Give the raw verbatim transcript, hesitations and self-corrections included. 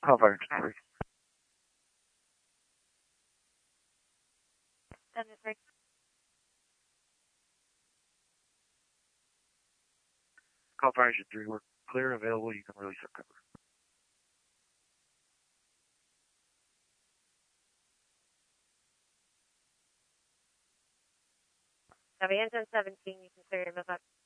Call fire engine three. Call fire engine three. We're clear, available. You can release our cover. Copy, engine seventeen, you can clear your move up.